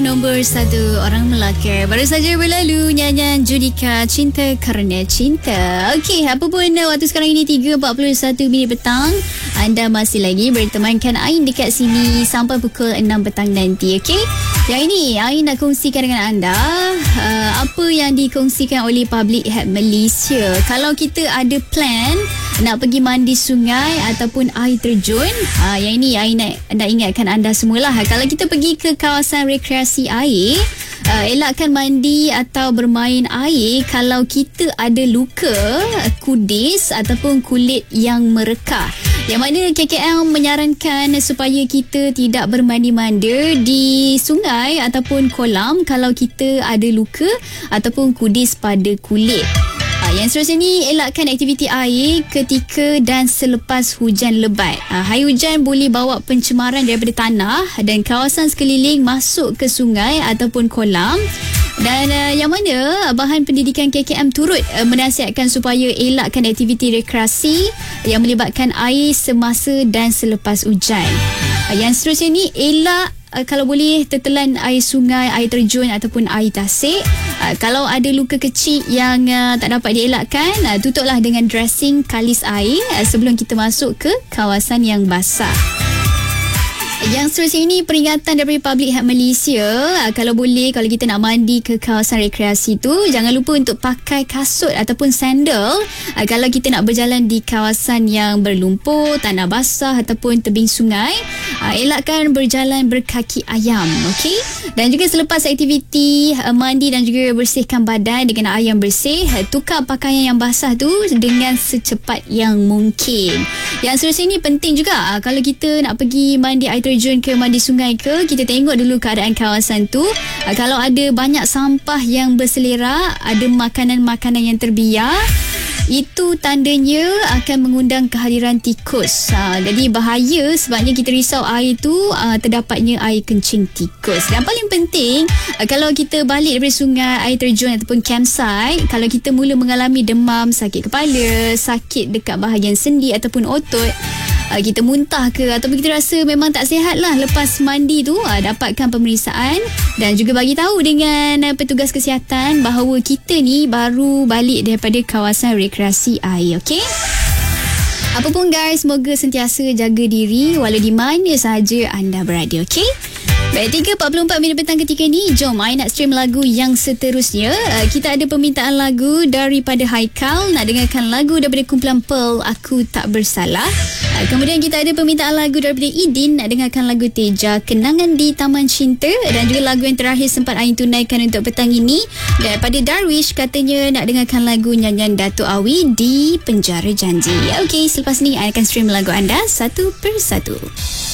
Nombor 1 orang Melaka. Baru saja berlalu nyanyian Judika Cinta Kerana Cinta. Okey, apa pun waktu sekarang ini 3.41 minit petang. Anda masih lagi bertemankan Ain dekat sini sampai pukul 6 petang nanti. Okey, yang ini Ain nak kongsikan dengan anda apa yang dikongsikan oleh Public Health Malaysia. Kalau kita ada plan nak pergi mandi sungai ataupun air terjun, yang ini Ain nak ingatkan anda semualah. Kalau kita pergi ke kawasan rekreasi air, elakkan mandi atau bermain air kalau kita ada luka, kudis ataupun kulit yang merekah. Yang mana KKM menyarankan supaya kita tidak bermandi-manda di sungai ataupun kolam kalau kita ada luka ataupun kudis pada kulit. Yang seterusnya ni, elakkan aktiviti air ketika dan selepas hujan lebat. Air hujan boleh bawa pencemaran daripada tanah dan kawasan sekeliling masuk ke sungai ataupun kolam. Dan yang mana bahan pendidikan KKM turut menasihatkan supaya elakkan aktiviti rekreasi yang melibatkan air semasa dan selepas hujan. Yang seterusnya ni, elak kalau boleh tertelan air sungai, air terjun ataupun air tasik. Kalau ada luka kecil yang tak dapat dielakkan, tutuplah dengan dressing kalis air sebelum kita masuk ke kawasan yang basah. Yang seterusnya ini peringatan daripada Public Health Malaysia. Kalau boleh, kalau kita nak mandi ke kawasan rekreasi tu, jangan lupa untuk pakai kasut ataupun sandal kalau kita nak berjalan di kawasan yang berlumpur, tanah basah ataupun tebing sungai. Elakkan berjalan berkaki ayam, okey? Dan juga selepas aktiviti mandi dan juga bersihkan badan dengan air yang bersih, tukar pakaian yang basah tu dengan secepat yang mungkin. Yang seterusnya ini penting juga, kalau kita nak pergi mandi air terjun ke mandi sungai ke, kita tengok dulu keadaan kawasan tu. Kalau ada banyak sampah yang berselerak, ada makanan-makanan yang terbiar, itu tandanya akan mengundang kehadiran tikus. Jadi bahaya sebabnya kita risau air tu terdapatnya air kencing tikus. Dan paling penting, kalau kita balik daripada sungai, air terjun ataupun campsite, kalau kita mula mengalami demam, sakit kepala, sakit dekat bahagian sendi ataupun otot, kita muntah ke ataupun kita rasa memang tak sihat lah lepas mandi tu, dapatkan pemeriksaan dan juga bagi tahu dengan petugas kesihatan bahawa kita ni baru balik daripada kawasan rekreasi air. Okey? Apa pun guys, semoga sentiasa jaga diri walau di mana sahaja anda berada. Okey? Baik, 3.44 minit petang ketika ni, jom I nak stream lagu yang seterusnya. Kita ada permintaan lagu daripada Haikal, nak dengarkan lagu daripada kumpulan Pearl, Aku Tak Bersalah. Kemudian kita ada permintaan lagu daripada Idin, nak dengarkan lagu Teja, Kenangan di Taman Cinta. Dan juga lagu yang terakhir sempat Ain tunaikan untuk petang ini daripada Darwish, katanya nak dengarkan lagu nyanyian Datuk Awi, Di Penjara Janji. Okey, selepas ni I akan stream lagu anda satu persatu.